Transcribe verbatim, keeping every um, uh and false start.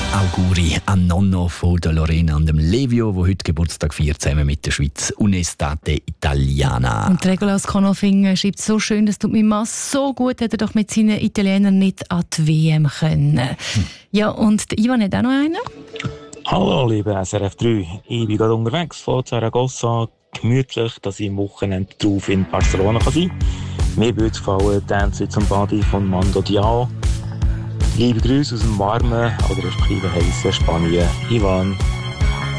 Auguri an Nonno von der Lorena und dem Levio, der heute Geburtstag feiert, zusammen mit der Schweiz. Un'estate italiana. Und Regulas Konolfing schreibt so schön, das tut mir mal so gut, hätte er doch mit seinen Italienern nicht an die W M können. Hm. Ja, und der Ivan hat auch noch einen. Hallo, liebe S R F drei. Ich bin gerade unterwegs von Zaragoza. Gemütlich, dass ich am Wochenende drauf in Barcelona sein kann. Mir würde gefallen «Dance with Somebody» von Mando Diao. Liebe Grüße aus dem warmen oder respektive heißen Spanien. Ivan.